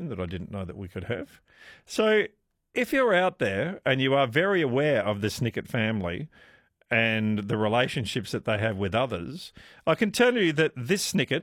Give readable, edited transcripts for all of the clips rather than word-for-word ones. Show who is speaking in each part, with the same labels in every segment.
Speaker 1: information that I didn't know that we could have. So if you're out there and you are very aware of the Snicket family and the relationships that they have with others, I can tell you that this Snicket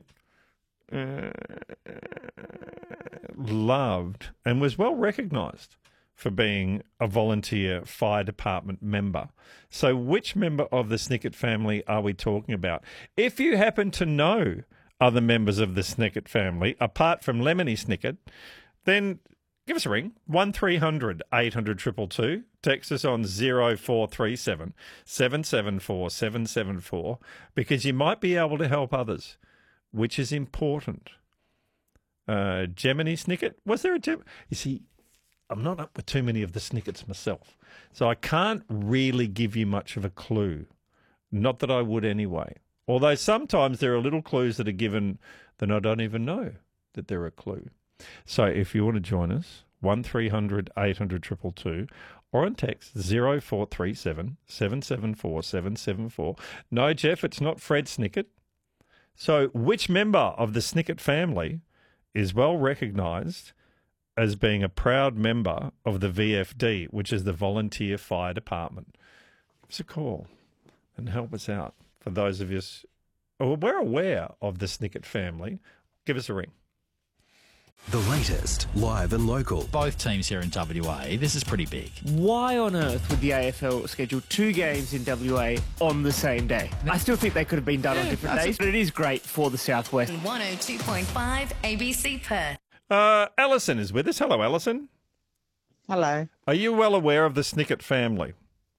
Speaker 1: loved and was well recognised for being a volunteer fire department member. So which member of the Snicket family are we talking about? If you happen to know other members of the Snicket family, apart from Lemony Snicket, then give us a ring, 1300 800 222. Text us on 0437 774 774, because you might be able to help others, which is important. Gemini Snicket? Was there a Gemini? You see, I'm not up with too many of the Snickets myself, so I can't really give you much of a clue. Not that I would anyway. Although sometimes there are little clues that are given that I don't even know that they're a clue. So if you want to join us, 1300 800 222, or on text 0437 774 774. No, Jeff, it's not Fred Snicket. So which member of the Snicket family is well recognised as being a proud member of the VFD, which is the Volunteer Fire Department? Give us a call and help us out. For those of us who are aware of the Snicket family, give us a ring.
Speaker 2: The latest, live and local.
Speaker 3: Both teams here in WA, this is pretty big.
Speaker 4: Why on earth would the AFL schedule 2 games in WA on the same day? I still think they could have been done on different days, but it is great for the Southwest.
Speaker 5: 102.5 ABC Perth.
Speaker 1: Alison is with us. Hello, Alison.
Speaker 6: Hello.
Speaker 1: Are you well aware of the Snicket family?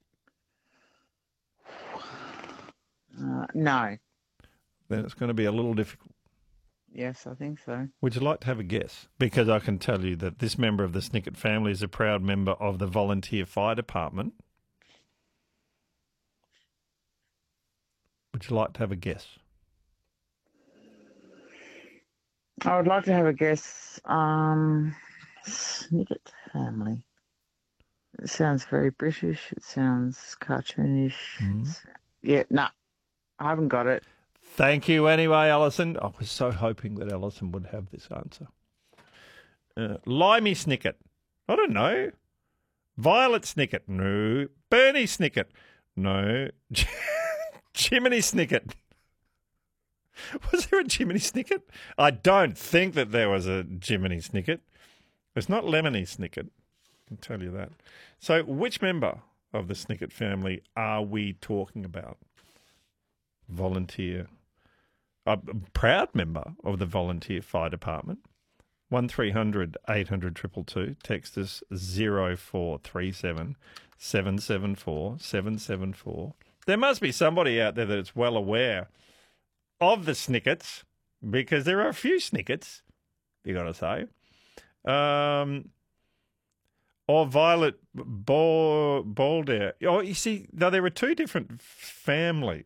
Speaker 6: No.
Speaker 1: Then it's going to be a little difficult.
Speaker 6: Yes, I think so.
Speaker 1: Would you like to have a guess? Because I can tell you that this member of the Snicket family is a proud member of the Volunteer Fire Department. Would you like to have a guess?
Speaker 6: I would like to have a guess. Snicket family. It sounds very British. It sounds cartoonish. Yeah, no, I haven't got it.
Speaker 1: Thank you anyway, Alison. I was so hoping that Alison would have this answer. Limey Snicket. I don't know. Violet Snicket. No. Bernie Snicket. No. Jiminy Snicket. Was there a Jiminy Snicket? I don't think that there was a Jiminy Snicket. It's not Lemony Snicket. I can tell you that. So which member of the Snicket family are we talking about? Volunteer. A proud member of the Volunteer Fire Department. 1300 800 222. Text us 0437 774 774. There must be somebody out there that is well aware of the Snickets, because there are a few Snickets, you got to say. Or Violet Balder. Oh, you see, no, there are two different families.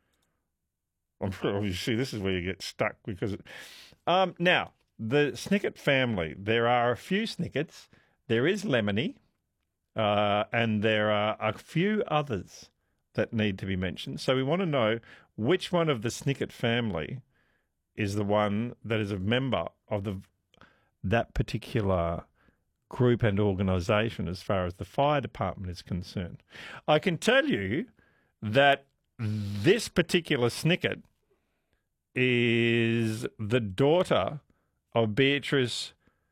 Speaker 1: You see, this is where you get stuck because now the Snicket family. There are a few Snickets. There is Lemony, and there are a few others that need to be mentioned. So we want to know which one of the Snicket family is the one that is a member of that particular group and organisation as far as the fire department is concerned. I can tell you that this particular Snicket is the daughter of Beatrice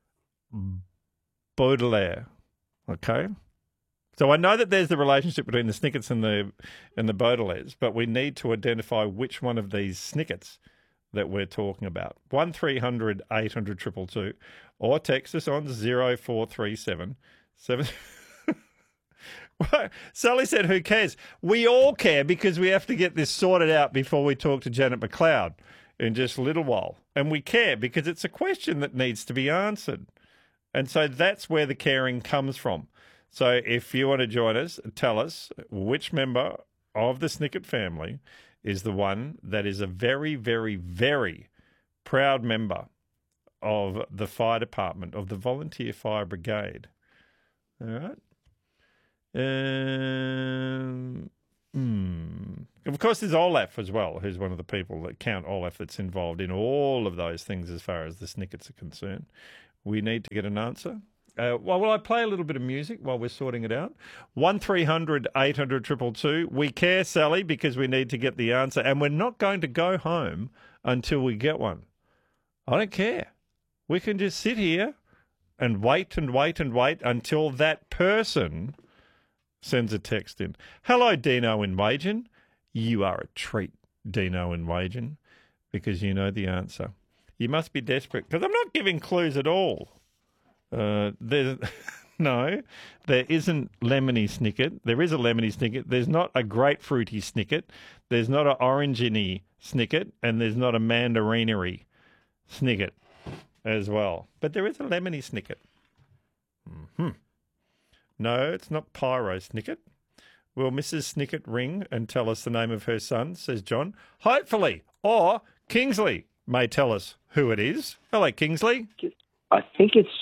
Speaker 1: Baudelaire. Okay? So I know that there's the relationship between the Snickets and the Baudelaires, but we need to identify which one of these Snickets that we're talking about. 1300 800 222, or text us on 0437 7. Sally said, who cares? We all care, because we have to get this sorted out before we talk to Janet McLeod in just a little while. And we care because it's a question that needs to be answered. And so that's where the caring comes from. So if you want to join us, tell us which member of the Snicket family is the one that is a very, very, very proud member of the fire department, of the Volunteer Fire Brigade. All right? Of course, there's Olaf as well, who's one of the people that Count Olaf that's involved in all of those things as far as the Snickets are concerned. We need to get an answer. Will I play a little bit of music while we're sorting it out? 1300 800 222. We care, Sally, because we need to get the answer, and we're not going to go home until we get one. I don't care. We can just sit here and wait and wait and wait until that person sends a text in. Hello, Dino in Wagen. You are a treat, Dino in Wagen, because you know the answer. You must be desperate, because I'm not giving clues at all. No, there isn't lemony snicket. There is a lemony snicket. There's not a grapefruity snicket. There's not an orangey snicket, and there's not a mandarinery snicket as well. But there is a lemony snicket. No, it's not pyro snicket. Will Mrs. Snicket ring and tell us the name of her son, says John? Hopefully. Or Kingsley may tell us who it is. Hello, Kingsley.
Speaker 7: I think it's